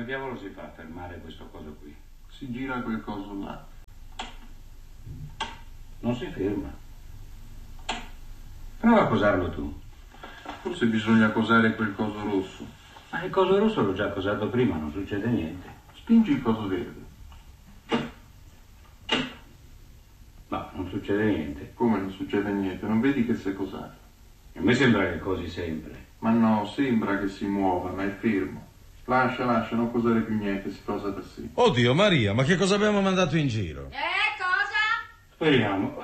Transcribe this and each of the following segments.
Come diavolo si fa a fermare questo coso qui? Si gira quel coso là. Non si ferma. Prova a posarlo tu. Forse bisogna posare quel coso rosso. Ma il coso rosso l'ho già posato prima, non succede niente. Spingi il coso verde. No, non succede niente. Come non succede niente? Non vedi che si è posato? A me sembra che cosi sempre. Ma no, sembra che si muova, ma è fermo. Lascia, non posare più niente, si posa da sé. Oddio, Maria, ma che cosa abbiamo mandato in giro? Cosa? Speriamo.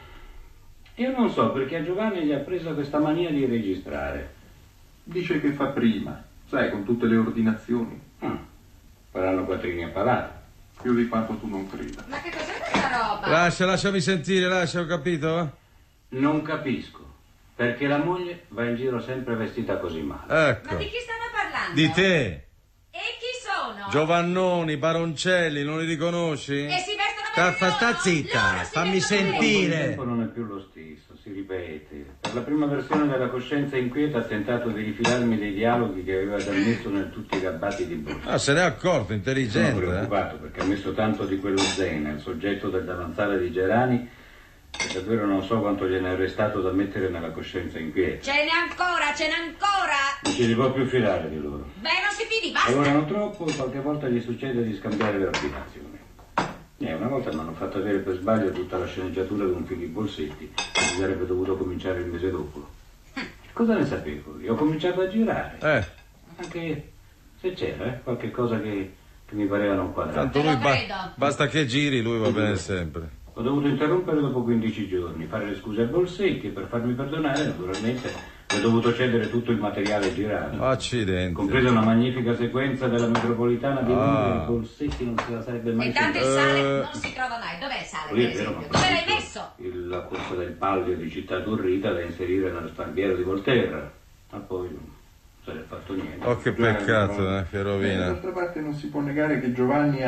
Io non so perché a Giovanni gli ha preso questa mania di registrare. Dice che fa prima, sai, con tutte le ordinazioni. Faranno quattrini a palate. Più di quanto tu non creda. Ma che cos'è questa roba? Lasciami sentire, ho capito? Non capisco perché la moglie va in giro sempre vestita così male. Ecco. Ma di chi stanno parlando? Di te. E chi sono? Giovannoni, Baroncelli, non li riconosci? E si vestono bene Sta zitta, fammi Il sentire. tempo non è più lo stesso, si ripete. Per la prima versione della coscienza inquieta ha tentato di rifilarmi dei dialoghi che aveva già messo nel tutti gabbati di borsa. Ah, se n'è accorto, Sono intelligente. preoccupato perché ha messo tanto di quello zen, il soggetto del davanzale di Gerani, che davvero non so quanto gliene è restato da mettere nella coscienza inquieta. Ce n'è ancora! Non ci si può più fidare di loro. Beh, non si fidi, basta! Lavorano troppo e qualche volta gli succede di scambiare le ordinazioni. Una volta mi hanno fatto avere per sbaglio tutta la sceneggiatura di un film di Bolsetti che si sarebbe dovuto cominciare il mese dopo. Cosa ne sapevo? Io ho cominciato a girare. Anche se c'era qualche cosa che mi pareva non quadrare. Tanto lui basta che giri, lui va bene sempre. Ho dovuto interrompere dopo 15 giorni, fare le scuse a Bolsetti e per farmi perdonare, naturalmente, ho dovuto cedere tutto il materiale girato. Accidenti. Compresa una magnifica sequenza della metropolitana di Londra, Bolsetti non se la sarebbe mai Intanto il sale non si trova mai. Dov'è il sale, per esempio? Dove l'hai messo? La corsa del Palio di Città Turrita da inserire nello sparviero di Volterra. Ma poi non se ne è fatto niente. Oh, che peccato, che rovina. D'altra parte non si può negare che Giovanni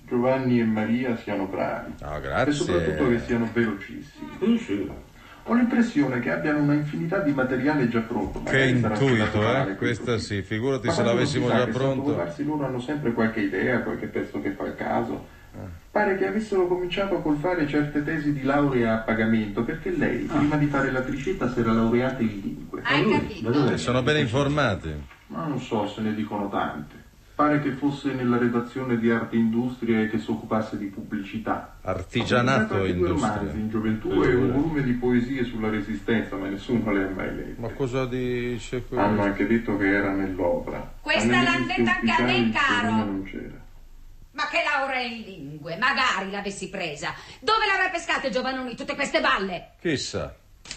e Maria siano bravi. No, grazie. E soprattutto che siano velocissimi. Sì. Ho l'impressione che abbiano una infinità di materiale già pronto. Che intuito, Questa sì, figurati se l'avessimo già pronto. Loro hanno sempre qualche idea, qualche pezzo che fa il caso. Pare che avessero cominciato col fare certe tesi di laurea a pagamento, perché lei, prima di fare l'attricetta, si era laureata in lingue. Hai capito? Sono ben informati. Ma non so, se ne dicono tante. Pare che fosse nella redazione di Arte e Industria e che si occupasse di pubblicità. Artigianato e industria. romanzi in gioventù e un volume di poesie sulla Resistenza, ma nessuno le ha mai lette. Ma cosa dice questo? Hanno anche detto che era nell'opera. Questa l'hanno detta anche a me, caro. Non c'era. Ma che laurea in lingue, magari l'avessi presa. Dove l'avrei pescate, Giovannoni, tutte queste balle? Chissà.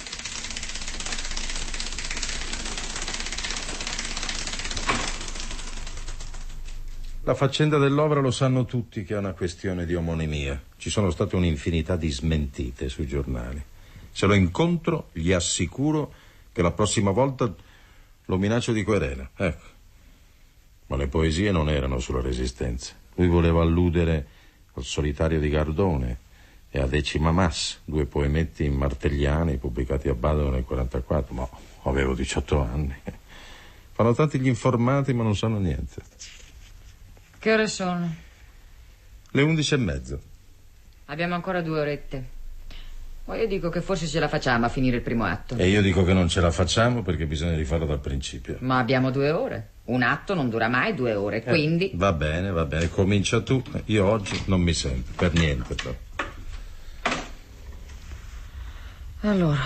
La faccenda dell'opera lo sanno tutti che è una questione di omonimia. Ci sono state un'infinità di smentite sui giornali. Se lo incontro, gli assicuro che la prossima volta lo minaccio di querela. Ecco. Ma le poesie non erano sulla Resistenza. Lui voleva alludere al Solitario di Gardone e a Decima Mas, 2 poemetti martelliani pubblicati a Padova nel 1944. Ma avevo 18 anni. Fanno tanti gli informati ma non sanno niente. Che ore sono? Le 11:30. Abbiamo ancora 2 orette. Ma io dico che forse ce la facciamo a finire il primo atto. E io dico che non ce la facciamo perché bisogna rifarlo dal principio. Ma abbiamo 2 ore. Un atto non dura mai 2 ore, quindi... Va bene, comincia tu. Io oggi non mi sento, per niente però. Allora,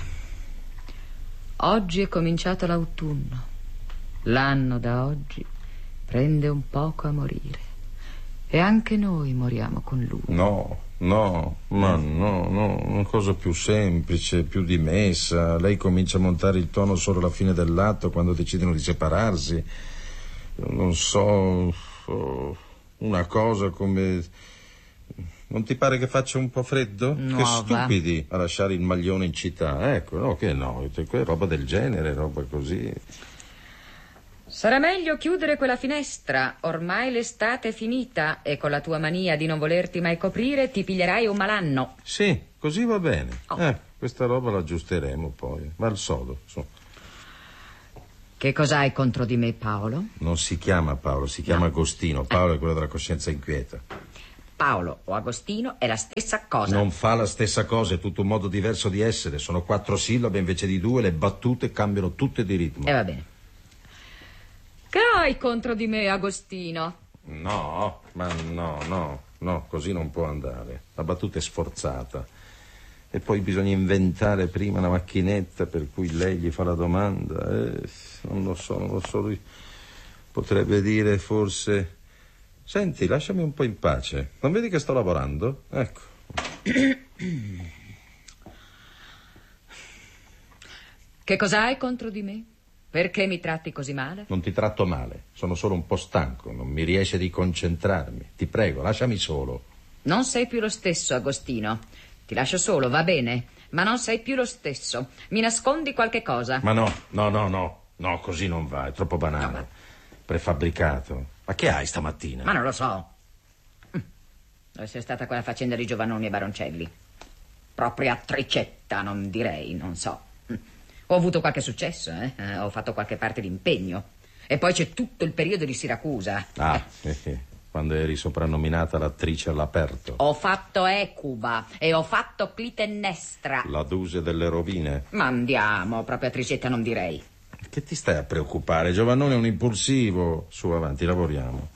oggi è cominciato l'autunno. L'anno da oggi prende un poco a morire. E anche noi moriamo con lui. No, una cosa più semplice, più dimessa. Lei comincia a montare il tono solo alla fine dell'atto, quando decidono di separarsi. Non so, una cosa come... Non ti pare che faccia un po' freddo? No, che stupidi a lasciare il maglione in città. Ecco, no, che no, roba del genere, roba così. Sarà meglio chiudere quella finestra. Ormai l'estate è finita e con la tua mania di non volerti mai coprire ti piglierai un malanno. Sì, così va bene. Questa roba la aggiusteremo poi. Va al sodo, su. Che cos'hai contro di me, Paolo? Non si chiama Paolo, si chiama Agostino. Paolo è quello della coscienza inquieta. Paolo o Agostino è la stessa cosa. Non fa la stessa cosa, è tutto un modo diverso di essere. Sono 4 sillabe invece di 2, le battute cambiano tutte di ritmo. E va bene. Che hai contro di me, Agostino? No, ma no, così non può andare. La battuta è sforzata. E poi bisogna inventare prima una macchinetta per cui lei gli fa la domanda. Non lo so. Lui potrebbe dire forse: senti, lasciami un po' in pace. Non vedi che sto lavorando? Ecco. Che cos'hai contro di me? Perché mi tratti così male? Non ti tratto male, sono solo un po' stanco, non mi riesce di concentrarmi. Ti prego, lasciami solo. Non sei più lo stesso, Agostino. Ti lascio solo, va bene, ma non sei più lo stesso. Mi nascondi qualche cosa. Ma no, così non va, è troppo banale. No, ma... Prefabbricato. Ma che hai stamattina? Ma non lo so. Dove sia stata quella faccenda di Giovannoni e Baroncelli? Propria tricetta, non direi, non so. Ho avuto qualche successo, ho fatto qualche parte d'impegno. E poi c'è tutto il periodo di Siracusa. Quando eri soprannominata l'attrice all'aperto. Ho fatto Ecuba e ho fatto Clitennestra. La Duse delle rovine. Ma andiamo, propria tricetta non direi. Che ti stai a preoccupare? Giovannone è un impulsivo. Su, avanti, lavoriamo.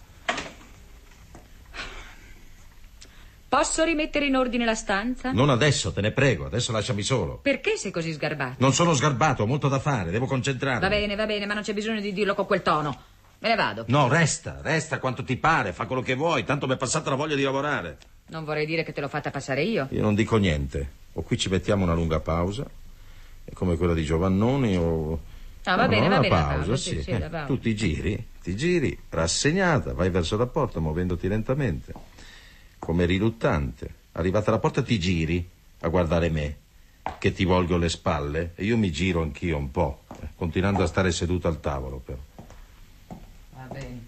Posso rimettere in ordine la stanza? Non adesso, te ne prego, adesso lasciami solo. Perché sei così sgarbato? Non sono sgarbato, ho molto da fare, devo concentrarmi. Va bene, ma non c'è bisogno di dirlo con quel tono. Me ne vado. No, resta quanto ti pare, fa quello che vuoi, tanto mi è passata la voglia di lavorare. Non vorrei dire che te l'ho fatta passare io. Io non dico niente. O qui ci mettiamo una lunga pausa, come quella di Giovannoni, o... Ah, va bene, una va bene. pausa, sì. La pausa. Tu ti giri, rassegnata, vai verso la porta, muovendoti lentamente, come riluttante. Arrivata alla porta ti giri a guardare me, che ti volgo le spalle, e io mi giro anch'io un po', continuando a stare seduto al tavolo, però. Va bene.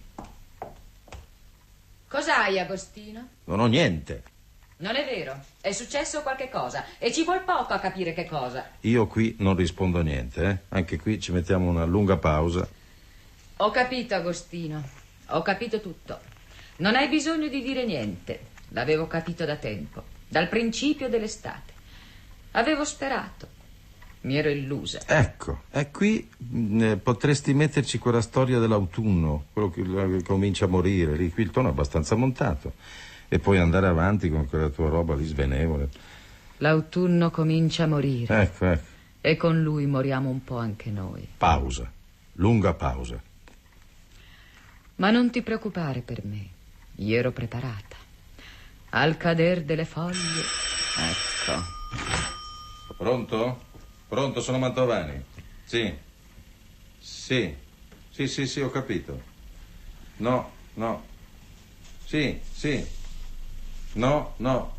Cos'hai, Agostino? Non ho niente. Non è vero. È successo qualche cosa e ci vuol poco a capire che cosa. Io qui non rispondo a niente, Anche qui ci mettiamo una lunga pausa. Ho capito, Agostino. Ho capito tutto. Non hai bisogno di dire niente. L'avevo capito da tempo, dal principio dell'estate. Avevo sperato. Mi ero illusa. Ecco, e qui potresti metterci quella storia dell'autunno, quello che comincia a morire, lì, qui il tono è abbastanza montato, e poi andare avanti con quella tua roba lì svenevole. L'autunno comincia a morire. Ecco. E con lui moriamo un po' anche noi. Pausa, lunga pausa. Ma non ti preoccupare per me, io ero preparata. Al cader delle foglie, ecco. Pronto? Pronto, sono Mantovani. Sì, ho capito. No. Sì. No.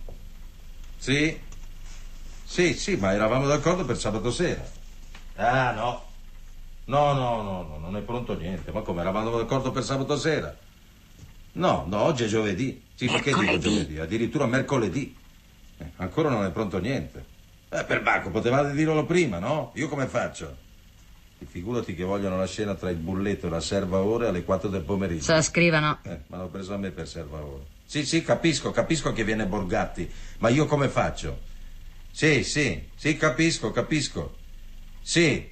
Sì, ma eravamo d'accordo per sabato sera. Ah, no, non è pronto niente. Ma come, eravamo d'accordo per sabato sera? No, oggi è giovedì. Sì, perché dico giovedì? Addirittura mercoledì. Ancora non è pronto niente. Per Bacco, potevate dirlo prima, no? Io come faccio? Figurati che vogliono la scena tra il bulletto e la servaore alle 4 del pomeriggio. Se la scrivano. Ma l'ho preso a me per servaore. Sì, capisco che viene Borgatti, ma io come faccio? Sì, capisco. Sì.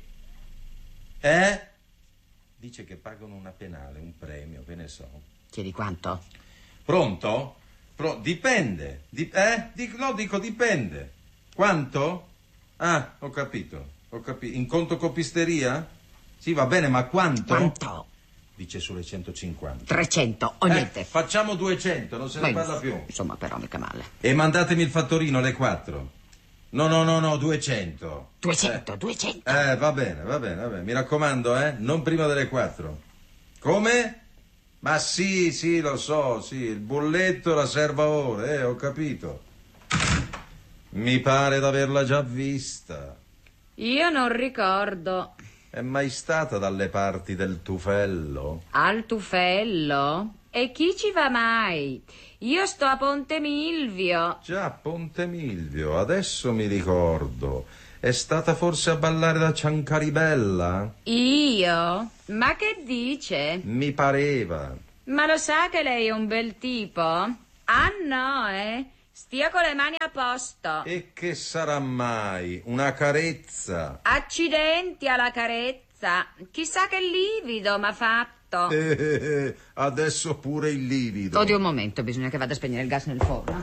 Dice che pagano una penale, un premio, che ne so. Chiedi quanto? Pronto? Dipende. Dico dipende. Quanto? Ah, ho capito. In conto copisteria? Sì, va bene, ma quanto? Quanto? Dice sulle 150. 300 o niente. Facciamo 200, non se ne parla più. Insomma, però mica male. E mandatemi il fattorino alle 4. No, 200. 200. Va bene. Mi raccomando, non prima delle 4. Come? Ma sì, lo so, sì, il bolletto, la servaore, ho capito. Mi pare d'averla già vista. Io non ricordo. È mai stata dalle parti del Tufello? Al Tufello? E chi ci va mai? Io sto a Ponte Milvio. Già, Ponte Milvio, adesso mi ricordo. È stata forse a ballare da Ciancaribella? Io? Ma che dice? Mi pareva. Ma lo sa che lei è un bel tipo? Ah no, Stia con le mani a posto. E che sarà mai? Una carezza? Accidenti alla carezza. Chissà che livido m'ha fatto. Adesso pure il livido. Oddio, un momento, bisogna che vada a spegnere il gas nel forno.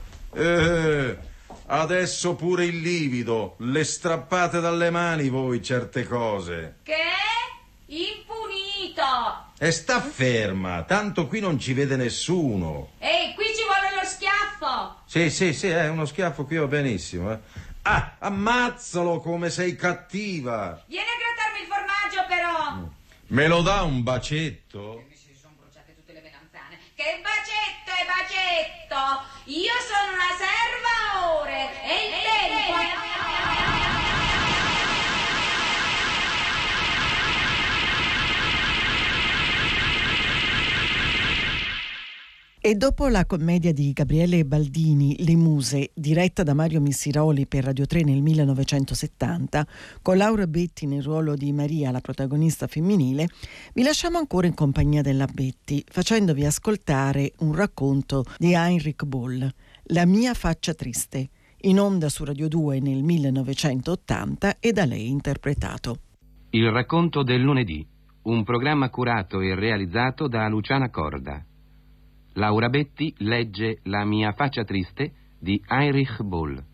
Adesso pure il livido. Le strappate dalle mani voi certe cose. Che? Impunito. E sta ferma, tanto qui non ci vede nessuno. Ehi, qui ci vuole lo schiaffo. Sì, è uno schiaffo qui va benissimo. Ah, ammazzalo come sei cattiva. Vieni a grattarmi il formaggio, però. Me lo dà un bacetto? Mi si sono bruciate tutte le melanzane. Che bacetto è bacetto? Io sono una serva a ore e il tempo è... E dopo la commedia di Gabriele Baldini, Le Muse, diretta da Mario Missiroli per Radio 3 nel 1970, con Laura Betti nel ruolo di Maria, la protagonista femminile, vi lasciamo ancora in compagnia della Betti, facendovi ascoltare un racconto di Heinrich Böll, La mia faccia triste, in onda su Radio 2 nel 1980 e da lei interpretato. Il racconto del lunedì, un programma curato e realizzato da Luciana Corda. Laura Betti legge La mia faccia triste di Heinrich Böll.